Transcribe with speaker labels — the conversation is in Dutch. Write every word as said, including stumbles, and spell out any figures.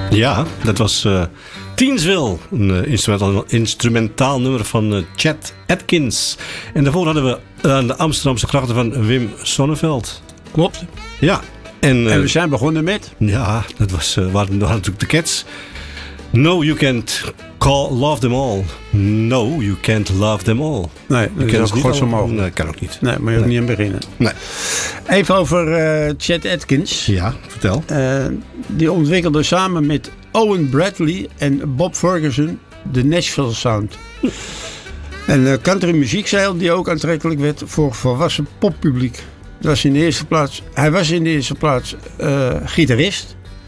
Speaker 1: Ja, dat was uh, Teensville, een uh, instrumentaal, instrumentaal nummer van uh, Chet Atkins. En daarvoor hadden we uh, de Amsterdamse krachten van Wim Sonneveld.
Speaker 2: Klopt.
Speaker 1: Ja. En, uh,
Speaker 2: en we zijn begonnen met?
Speaker 1: Ja, dat was, uh, waren natuurlijk de Cats. No, you can't call, love them all. No, you can't love them all.
Speaker 2: Nee, dat is ook gods onmogelijk.
Speaker 1: Nee, kan ook niet.
Speaker 2: Nee, moet je ook
Speaker 1: nee.
Speaker 2: niet aan beginnen.
Speaker 1: Nee.
Speaker 2: Even over uh, Chet Atkins.
Speaker 1: Ja, vertel.
Speaker 2: Uh, die ontwikkelde samen met Owen Bradley en Bob Ferguson de Nashville Sound. Een uh, country muziekstijl die ook aantrekkelijk werd voor volwassen poppubliek. Dat was in de eerste plaats, hij was in de eerste plaats uh, gitarist.